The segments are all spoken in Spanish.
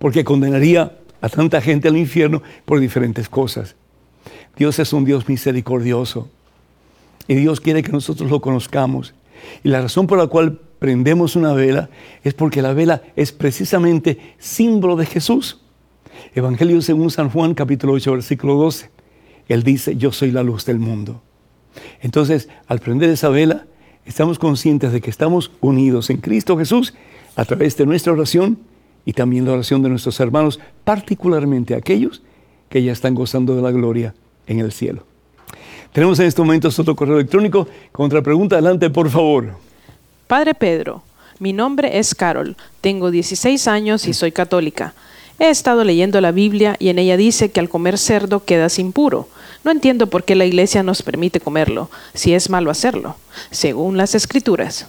porque condenaría a tanta gente al infierno por diferentes cosas. Dios es un Dios misericordioso y Dios quiere que nosotros lo conozcamos. Y la razón por la cual prendemos una vela es porque la vela es precisamente símbolo de Jesús. Evangelio según San Juan, capítulo 8, versículo 12. Él dice, yo soy la luz del mundo. Entonces, al prender esa vela, estamos conscientes de que estamos unidos en Cristo Jesús a través de nuestra oración y también la oración de nuestros hermanos, particularmente aquellos que ya están gozando de la gloria en el cielo. Tenemos en este momento otro correo electrónico con otra pregunta. Adelante, por favor. Padre Pedro, mi nombre es Carol, tengo 16 años y soy católica. He estado leyendo la Biblia y en ella dice que al comer cerdo quedas impuro. No entiendo por qué la Iglesia nos permite comerlo, si es malo hacerlo, según las Escrituras.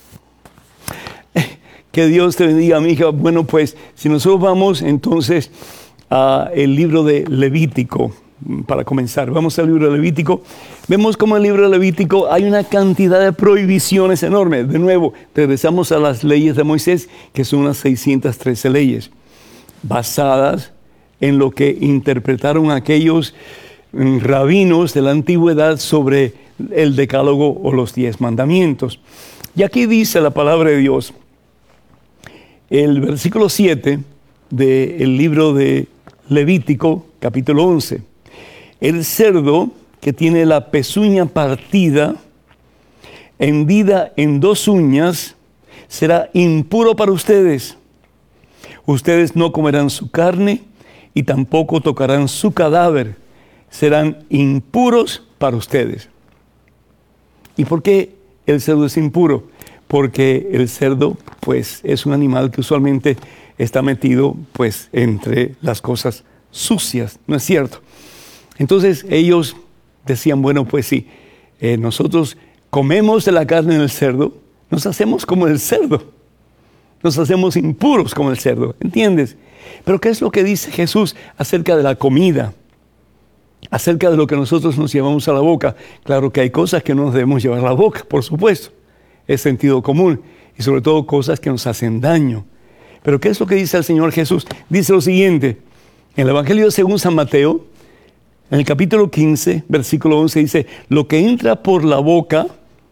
Que Dios te bendiga, mi hija. Bueno, pues, si nosotros vamos entonces al libro de Levítico, para comenzar, vamos al libro de Levítico. Vemos como en el libro de Levítico hay una cantidad de prohibiciones enormes. De nuevo, regresamos a las leyes de Moisés, que son unas 613 leyes, basadas en lo que interpretaron aquellos rabinos de la antigüedad sobre el decálogo o los 10 mandamientos. Y aquí dice la palabra de Dios, el versículo 7 del libro de Levítico, capítulo 11. El cerdo que tiene la pezuña partida, hendida en 2 uñas, será impuro para ustedes. Ustedes no comerán su carne y tampoco tocarán su cadáver. Serán impuros para ustedes. ¿Y por qué el cerdo es impuro? Porque el cerdo, pues, es un animal que usualmente está metido, pues, entre las cosas sucias, ¿no es cierto? Entonces ellos decían, bueno, pues sí, nosotros comemos de la carne del cerdo, nos hacemos como el cerdo, nos hacemos impuros como el cerdo, ¿entiendes? Pero ¿qué es lo que dice Jesús acerca de la comida? Acerca de lo que nosotros nos llevamos a la boca. Claro que hay cosas que no nos debemos llevar a la boca, por supuesto, es sentido común, y sobre todo cosas que nos hacen daño. Pero ¿qué es lo que dice el Señor Jesús? Dice lo siguiente, en el Evangelio según San Mateo, en el capítulo 15, versículo 11, dice, lo que entra por la boca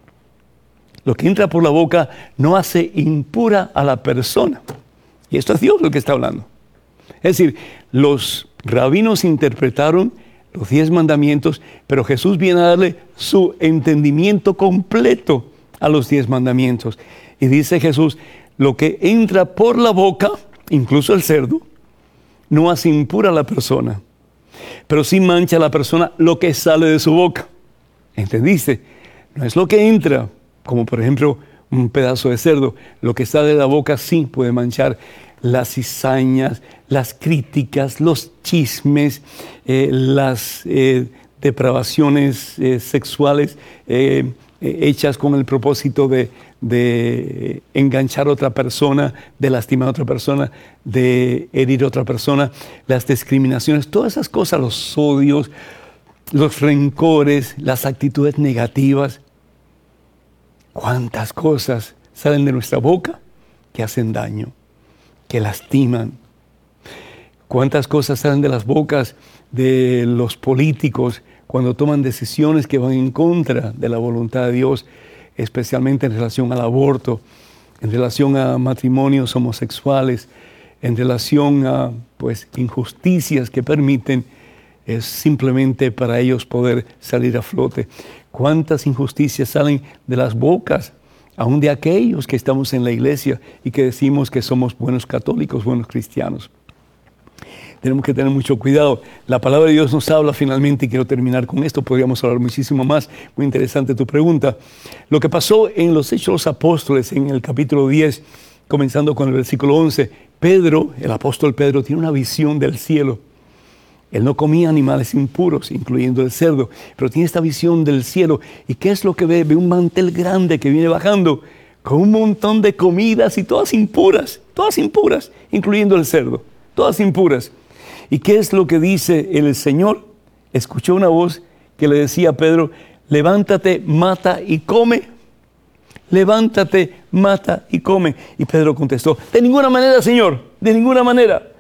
no hace impura a la persona. Y esto es Dios lo que está hablando. Es decir, los rabinos interpretaron los 10 mandamientos, pero Jesús viene a darle su entendimiento completo a los 10 mandamientos. Y dice Jesús, lo que entra por la boca, incluso el cerdo, no hace impura a la persona, pero sí mancha a la persona lo que sale de su boca. ¿Entendiste? No es lo que entra, como por ejemplo un pedazo de cerdo. Lo que sale de la boca sí puede manchar las cizañas, las críticas, los chismes, las depravaciones sexuales hechas con el propósito de enganchar a otra persona, de lastimar a otra persona, de herir a otra persona, las discriminaciones, todas esas cosas, los odios, los rencores, las actitudes negativas. ¿Cuántas cosas salen de nuestra boca que hacen daño, que lastiman? ¿Cuántas cosas salen de las bocas de los políticos cuando toman decisiones que van en contra de la voluntad de Dios, especialmente en relación al aborto, en relación a matrimonios homosexuales, en relación a pues injusticias que permiten simplemente para ellos poder salir a flote? ¿Cuántas injusticias salen de las bocas, aún de aquellos que estamos en la iglesia y que decimos que somos buenos católicos, buenos cristianos? Tenemos que tener mucho cuidado. La palabra de Dios nos habla finalmente, y quiero terminar con esto, podríamos hablar muchísimo más. Muy interesante tu pregunta. Lo que pasó en los Hechos de los Apóstoles, en el capítulo 10, comenzando con el versículo 11, Pedro, el apóstol Pedro, tiene una visión del cielo. Él no comía animales impuros, incluyendo el cerdo, pero tiene esta visión del cielo. ¿Y qué es lo que ve? Ve un mantel grande que viene bajando con un montón de comidas y todas impuras, incluyendo el cerdo, todas impuras. ¿Y qué es lo que dice el Señor? Escuchó una voz que le decía a Pedro, levántate, mata y come. Levántate, mata y come. Y Pedro contestó, de ninguna manera, Señor, de ninguna manera.